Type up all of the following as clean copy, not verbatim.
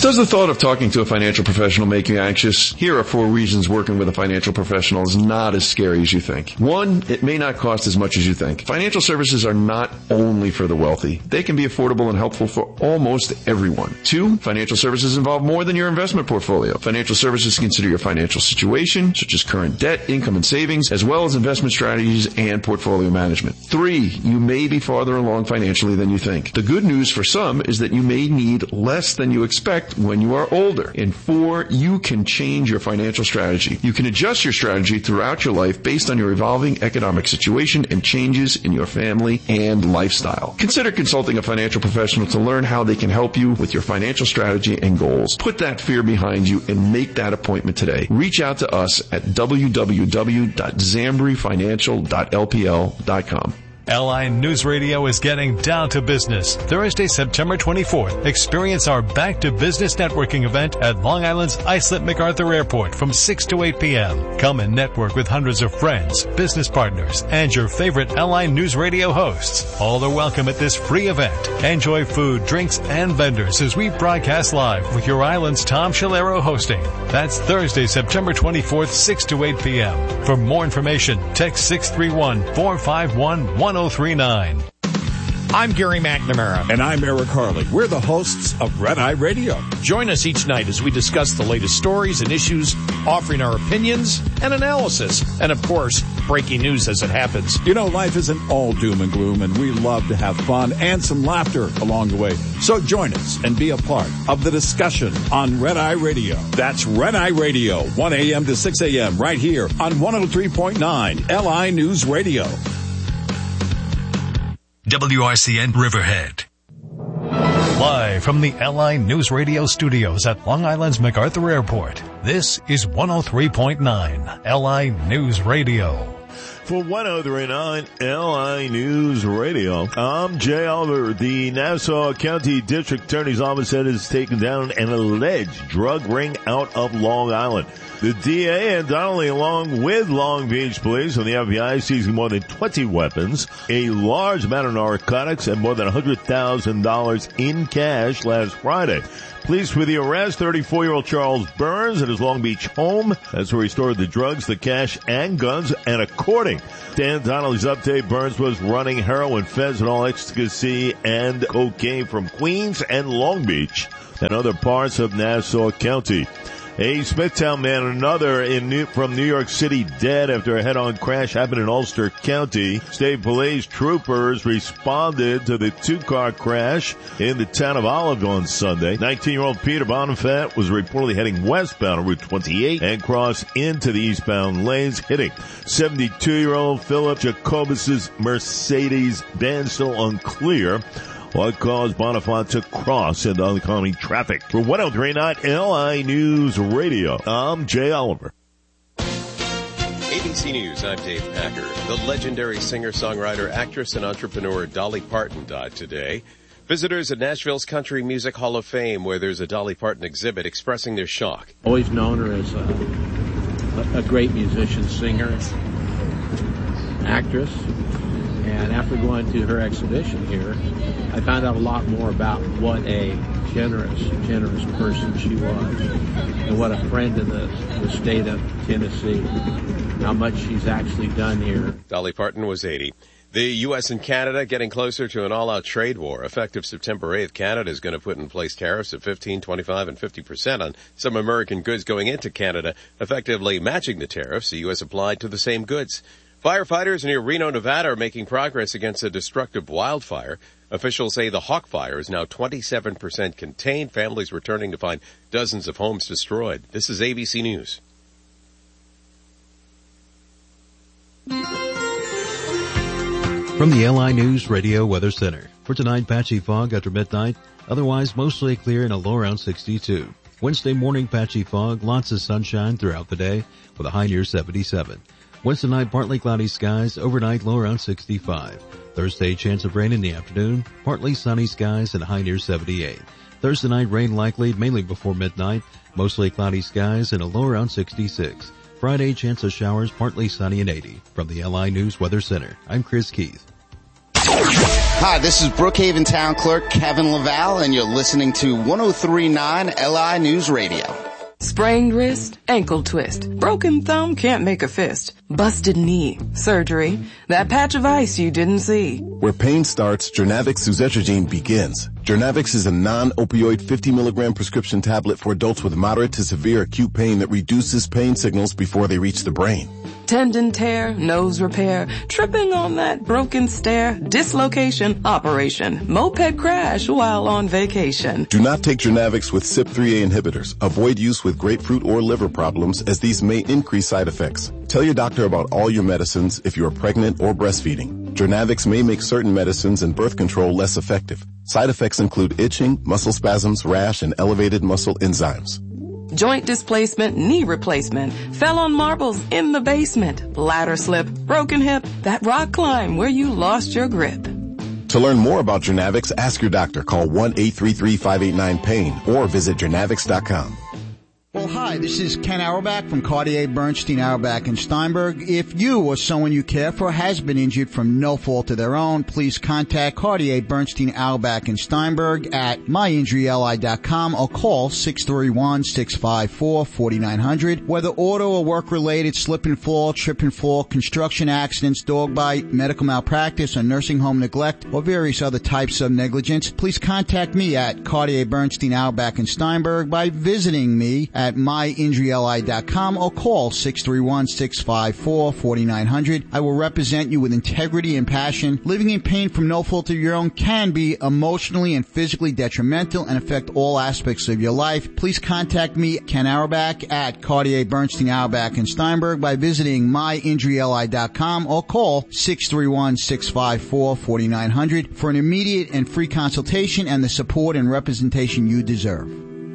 Does the thought of talking to a financial professional make you anxious? Here are 4 reasons working with a financial professional is not as scary as you think. 1, it may not cost as much as you think. Financial services are not only for the wealthy. They can be affordable and helpful for almost everyone. 2, financial services involve more than your investment portfolio. Financial services consider your financial situation, such as current debt, income, and savings, as well as investment strategies and portfolio management. 3, you may be farther along financially than you think. The good news for some is that you may need less than you expect when you are older. And 4, you can change your financial strategy. You can adjust your strategy throughout your life based on your evolving economic situation and changes in your family and lifestyle. Consider consulting a financial professional to learn how they can help you with your financial strategy and goals. Put that fear behind you and make that appointment today. Reach out to us at www.zambryfinancial.lpl.com. LI News Radio is getting down to business. Thursday, September 24th. Experience our Back to Business networking event at Long Island's Islip MacArthur Airport from 6 to 8 p.m. Come and network with hundreds of friends, business partners, and your favorite LI News Radio hosts. All are welcome at this free event. Enjoy food, drinks, and vendors as we broadcast live with your island's Tom Shalero hosting. That's Thursday, September 24th, 6 to 8 p.m. For more information, text 631-451-1039. I'm Gary McNamara. And I'm Eric Harley. We're the hosts of Red Eye Radio. Join us each night as we discuss the latest stories and issues, offering our opinions and analysis. And of course, breaking news as it happens. You know, life isn't all doom and gloom, and we love to have fun and some laughter along the way. So join us and be a part of the discussion on Red Eye Radio. That's Red Eye Radio, 1 a.m. to 6 a.m. right here on 103.9 LI News Radio. WRCN Riverhead. Live from the LI News Radio studios at Long Island's MacArthur Airport, this is 103.9 LI News Radio. For 103.9 LI News Radio, I'm Jay Oliver. The Nassau County District Attorney's Office has taken down an alleged drug ring out of Long Island. The DA and Donnelly, along with Long Beach Police and the FBI, seizing more than 20 weapons, a large amount of narcotics, and more than $100,000 in cash last Friday. Police with the arrest, 34-year-old Charles Burns at his Long Beach home. That's where he stored the drugs, the cash, and guns. And according to Dan Donnelly's update, Burns was running heroin, fentanyl, ecstasy, and cocaine from Queens and Long Beach and other parts of Nassau County. A Smithtown man, another from New York City, dead after a head-on crash happened in Ulster County. State police troopers responded to the 2-car crash in the town of Olive on Sunday. 19-year-old Peter Bonifat was reportedly heading westbound on Route 28 and crossed into the eastbound lanes, hitting 72-year-old Philip Jacobus's Mercedes-Benz, still unclear what caused Bonifant to cross into oncoming traffic. For 103.9 LI News Radio, I'm Jay Oliver. ABC News, I'm Dave Packer. The legendary singer-songwriter, actress, and entrepreneur Dolly Parton died today. Visitors at Nashville's Country Music Hall of Fame, where there's a Dolly Parton exhibit, expressing their shock. Always known her as a great musician, singer, actress. And after going to her exhibition here, I found out a lot more about what a generous person she was, and what a friend in the state of Tennessee, how much she's actually done here. Dolly Parton was 80. The U.S. and Canada getting closer to an all-out trade war. Effective September 8th, Canada is going to put in place tariffs of 15%, 25%, and 50% on some American goods going into Canada, effectively matching the tariffs the U.S. applied to the same goods. Firefighters near Reno, Nevada are making progress against a destructive wildfire. Officials say the Hawk Fire is now 27% contained. Families returning to find dozens of homes destroyed. This is ABC News. From the LI News Radio Weather Center. For tonight, patchy fog after midnight. Otherwise, mostly clear and a low around 62. Wednesday morning, patchy fog. Lots of sunshine throughout the day with a high near 77. Wednesday night, partly cloudy skies. Overnight, low around 65. Thursday, chance of rain in the afternoon. Partly sunny skies and a high near 78. Thursday night, rain likely, mainly before midnight. Mostly cloudy skies and a low around 66. Friday, chance of showers, partly sunny and 80. From the LI News Weather Center, I'm Chris Keith. Hi, this is Brookhaven Town Clerk Kevin Laval, and you're listening to 103.9 LI News Radio. Sprained wrist, ankle twist, broken thumb, can't make a fist, busted knee, surgery, that patch of ice you didn't see. Where pain starts, Jernavix suzetrigine begins. Jernavix is a non-opioid 50 milligram prescription tablet for adults with moderate to severe acute pain that reduces pain signals before they reach the brain. Tendon tear, nose repair, tripping on that broken stair, dislocation, operation, moped crash while on vacation. Do not take Jernavix with CYP3A inhibitors. Avoid use with grapefruit or liver problems, as these may increase side effects. Tell your doctor about all your medicines if you are pregnant or breastfeeding. Jernavix may make certain medicines and birth control less effective. Side effects include itching, muscle spasms, rash, and elevated muscle enzymes. Joint displacement, knee replacement, fell on marbles in the basement, ladder slip, broken hip, that rock climb where you lost your grip. To learn more about Jernavix, ask your doctor. Call 1-833-589-PAIN or visit jernavix.com. Well, hi, this is Ken Auerbach from Cartier Bernstein, Auerbach & Steinberg. If you or someone you care for has been injured from no fault of their own, please contact Cartier Bernstein, Auerbach & Steinberg at myinjuryli.com or call 631-654-4900. Whether auto or work-related, slip and fall, trip and fall, construction accidents, dog bite, medical malpractice, or nursing home neglect, or various other types of negligence, please contact me at Cartier Bernstein, Auerbach & Steinberg by visiting me at myinjuryli.com or call 631-654-4900. I will represent you with integrity and passion. Living in pain from no fault of your own can be emotionally and physically detrimental and affect all aspects of your life. Please contact me, Ken Auerbach, at Cartier Bernstein, Auerbach & Steinberg by visiting myinjuryli.com or call 631-654-4900 for an immediate and free consultation and the support and representation you deserve.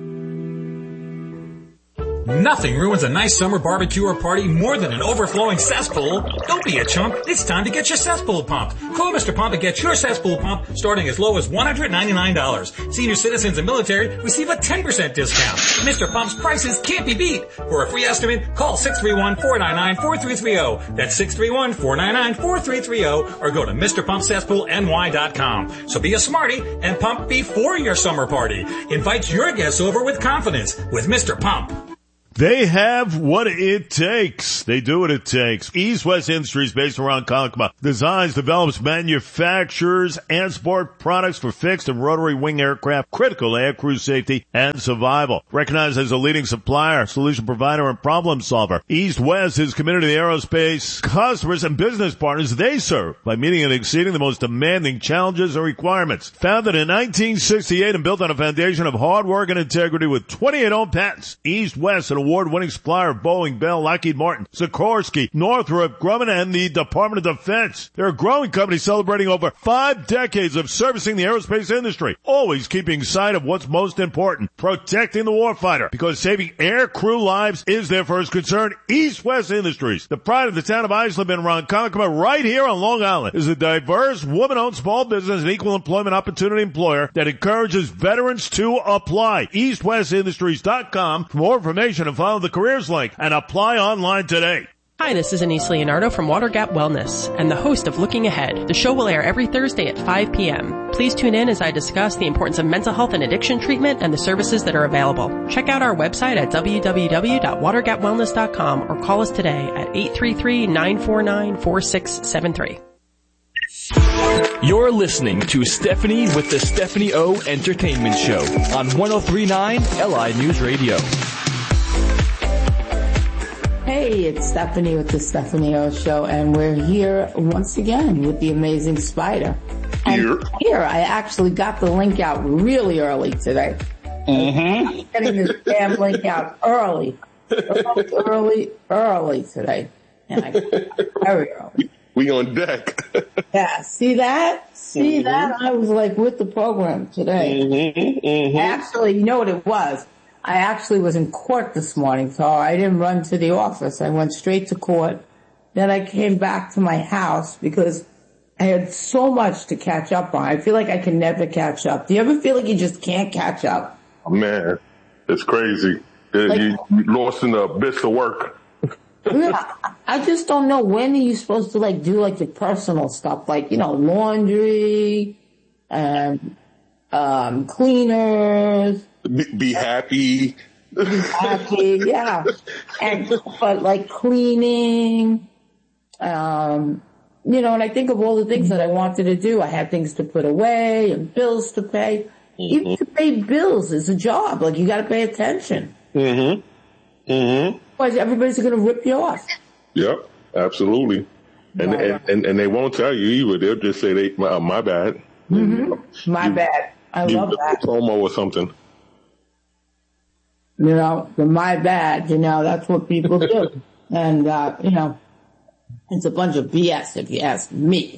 Nothing ruins a nice summer barbecue or party more than an overflowing cesspool. Don't be a chump. It's time to get your cesspool pumped. Call Mr. Pump and get your cesspool pump starting as low as $199. Senior citizens and military receive a 10% discount. Mr. Pump's prices can't be beat. For a free estimate, call 631-499-4330. That's 631-499-4330 or go to MrPumpCesspoolNY.com. So be a smarty and pump before your summer party. Invite your guests over with confidence with Mr. Pump. They have what it takes. They do what it takes. East West Industries, based around Kakuma, designs, develops, manufactures, and support products for fixed and rotary wing aircraft, critical air crew safety, and survival. Recognized as a leading supplier, solution provider, and problem solver, East West is committed to the aerospace customers and business partners they serve by meeting and exceeding the most demanding challenges and requirements. Founded in 1968 and built on a foundation of hard work and integrity with 28 owned patents, East West, an award-winning supplier of Boeing, Bell, Lockheed Martin, Sikorsky, Northrop Grumman, and the Department of Defense. They're a growing company celebrating over 5 decades of servicing the aerospace industry, always keeping sight of what's most important, protecting the warfighter, because saving air crew lives is their first concern. East West Industries, the pride of the town of Islip and Ronkonkoma, right here on Long Island, is a diverse, woman-owned small business and equal employment opportunity employer that encourages veterans to apply. EastWestIndustries.com for more information and follow the careers link and apply online today. Hi, this is Anise Leonardo from Water Gap Wellness and the host of Looking Ahead. The show will air every Thursday at 5 p.m. Please tune in as I discuss the importance of mental health and addiction treatment and the services that are available. Check out our website at www.watergapwellness.com or call us today at 833-949-4673. You're listening to Stephanie with the Stephanie O Entertainment Show on 103.9 LI News Radio. Hey, it's Stephanie with the Stephanie O Show, and we're here once again with the Amazing Spider. And here, I actually got the link out really early today. Mm-hmm. Getting this damn link out early today. And I got it very early. We on deck. Yeah, see that? See that? I was like with the program today. Mm-hmm. Mm-hmm. Actually, you know what it was? I actually was in court this morning, so I didn't run to the office. I went straight to court. Then I came back to my house because I had so much to catch up on. I feel like I can never catch up. Do you ever feel like you just can't catch up? Oh, man, it's crazy. You lost in the abyss of work. Yeah, I just don't know when are you supposed to like do like the personal stuff, like, you know, laundry and cleaners. Be happy. Be happy, yeah. But like cleaning, you know, and I think of all the things that I wanted to do. I had things to put away and bills to pay. Even to pay bills is a job. Like, you got to pay attention. Otherwise, everybody's going to rip you off. Yep, absolutely. And they won't tell you either. They'll just say, my bad. My bad. I love that. Promo or something. You know, the my bad, you know, that's what people do. And, you know, it's a bunch of BS if you ask me.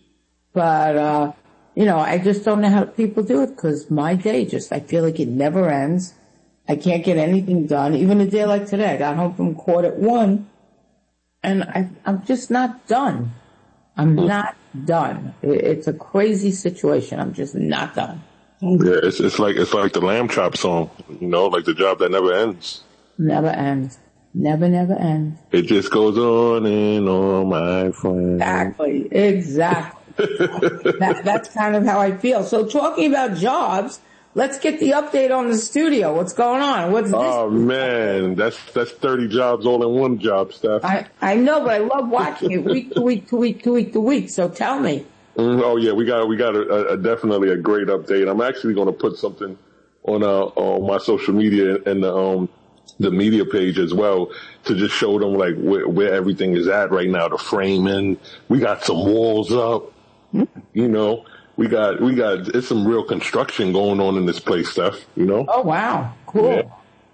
But, you know, I just don't know how people do it because my day I feel like it never ends. I can't get anything done. Even a day like today, I got home from court at 1 and I'm just not done. I'm not done. It's a crazy situation. I'm just not done. Yeah, it's like the Lamb Chop song, you know, like the job that never ends. Never ends. Never ends. It just goes on and on, my friend. Exactly. That's kind of how I feel. So talking about jobs, let's get the update on the studio. What's going on? What's this? Oh man, that's 30 jobs all in one job, Steph. I know, but I love watching it week to week to week to week to week. So tell me. Oh yeah, we got a definitely a great update. I'm actually going to put something on my social media and the media page as well to just show them like where everything is at right now. The framing, we got some walls up. You know, we got it's some real construction going on in this place, Steph. You know. Oh wow, cool.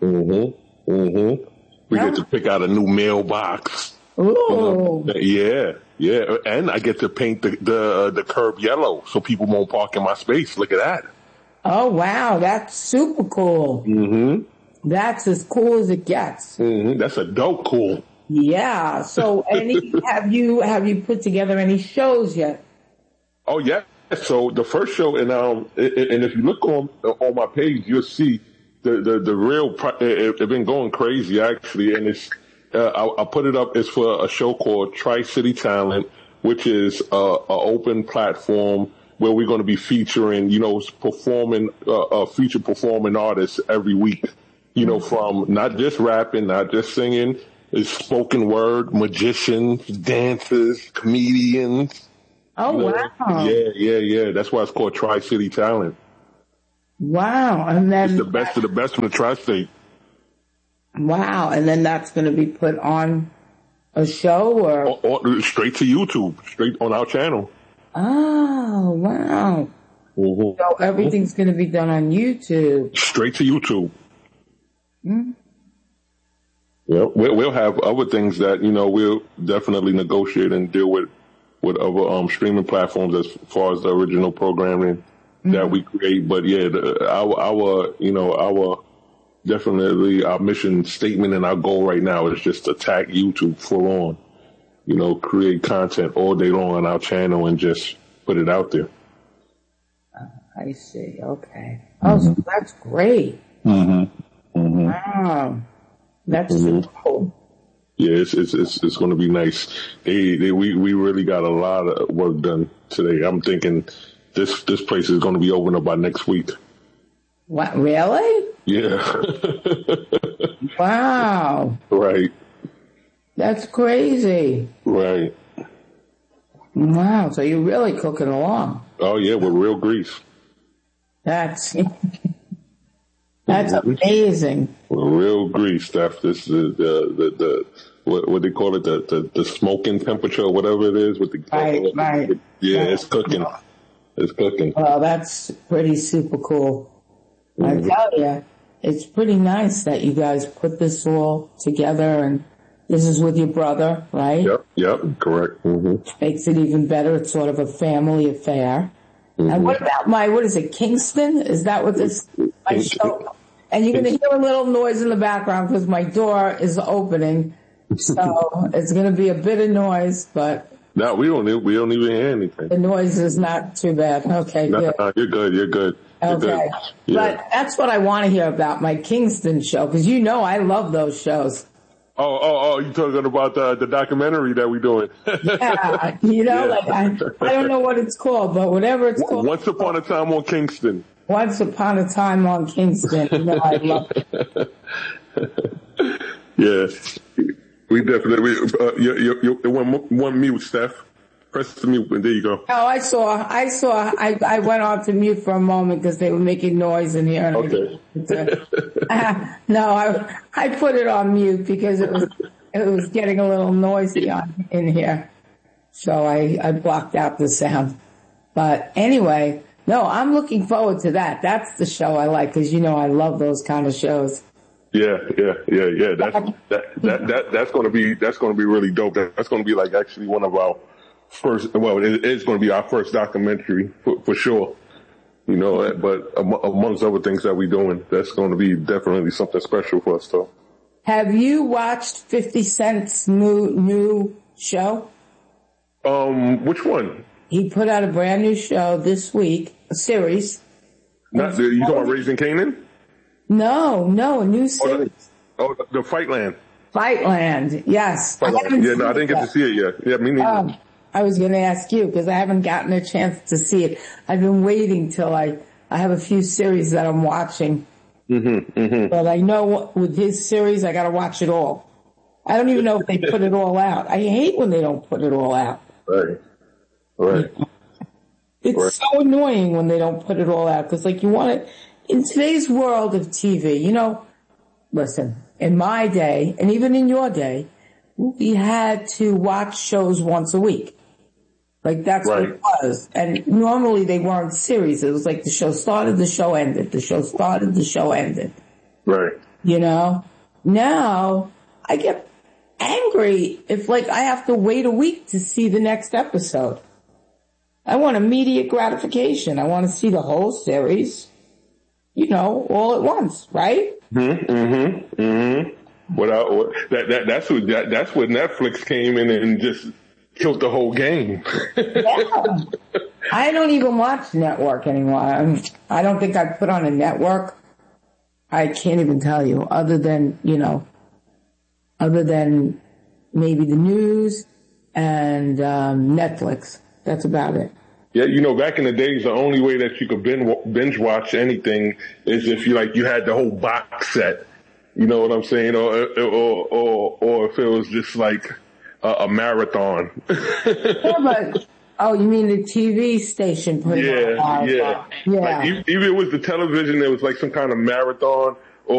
Yeah. We get to pick out a new mailbox. Ooh. Yeah, and I get to paint the curb yellow so people won't park in my space. Look at that. Oh wow, that's super cool. That's as cool as it gets. That's a dope cool. Yeah. So, have you put together any shows yet? Oh yeah. So the first show, and if you look on my page, you'll see the real. It's been going crazy actually, and it's. I put it up. It's for a show called Tri-City Talent, which is a open platform where we're going to be featuring, you know, feature performing artists every week. You know, from not just rapping, not just singing, it's spoken word, magicians, dancers, comedians. Oh, you know? Wow. Yeah. That's why it's called Tri-City Talent. Wow. And then it's the best of the best from the Tri-State. Wow. And then that's going to be put on a show or straight to YouTube, straight on our channel. Oh, wow. So everything's going to be done on YouTube. Straight to YouTube. Yeah, we'll have other things that, you know, we'll definitely negotiate and deal with other streaming platforms as far as the original programming that we create. But yeah, our definitely our mission statement and our goal right now is just to attack YouTube full on. You know, create content all day long on our channel and just put it out there. I see. Okay. Oh, so that's great. Wow. That's so cool. Yeah, it's going to be nice. We really got a lot of work done today. I'm thinking this place is going to be open up by next week. What, really? Yeah. Wow. Right. That's crazy. Right. Wow. So you're really cooking along. Oh yeah, with real grease. That's amazing. With real grease, Steph. This is the what they call it, the smoking temperature, or whatever it is with the right. Yeah, it's cooking. It's cooking. Well, that's pretty super cool. I tell you, it's pretty nice that you guys put this all together, and this is with your brother, right? Yep, correct. Which makes it even better. It's sort of a family affair. And what about what is it, Kingston? Is that what my show? And you're going to hear a little noise in the background because my door is opening. So it's going to be a bit of noise, but. No, we don't even hear anything. The noise is not too bad. Okay, good. No, you're good. Okay. Yeah. But that's what I want to hear about, my Kingston show, because you know I love those shows. Oh, you talking about the documentary that we're doing? Yeah, like I don't know what it's called, but whatever it's called. Once Upon a Time on Kingston. Once Upon a Time on Kingston. I love it. Yeah, we definitely. You one mute, Steph. Press the mute, and there you go. Oh, I saw. I went off to mute for a moment because they were making noise in here. Okay. No, I put it on mute because it was getting a little noisy in here, so I blocked out the sound. But anyway, no, I'm looking forward to that. That's the show I like because I love those kind of shows. Yeah. That's going to be really dope. That's going to be like actually one of our first. Well, it is going to be our first documentary for sure. But amongst other things that we're doing, that's going to be definitely something special for us, though. Have you watched 50 Cent's new show? Which one? He put out a brand new show this week, a series. You talking about Raising Kanan? No, a new series. The Fightland. Fightland, yes. I didn't get to see it yet. Yeah, me neither. I was going to ask you because I haven't gotten a chance to see it. I've been waiting till I have a few series that I'm watching. But I know with his series, I got to watch it all. I don't even know if they put it all out. I hate when they don't put it all out. Right. It's so annoying when they don't put it all out because you want it in today's world of TV. Listen, in my day and even in your day, we had to watch shows once a week. That's what it was. And normally they weren't series. It was the show started, the show ended. The show started, the show ended. Right. Now I get angry if I have to wait a week to see the next episode. I want immediate gratification. I want to see the whole series, all at once, right? That's what Netflix came in and just killed the whole game. Yeah. I don't even watch network anymore. I don't think I put on a network. I can't even tell you other than maybe the news and Netflix. That's about it. Yeah, back in the days, the only way that you could binge watch anything is if you had the whole box set. You know what I'm saying? Or if it was just a marathon. You mean the TV station? Yeah. Even if it was the television, there was some kind of marathon.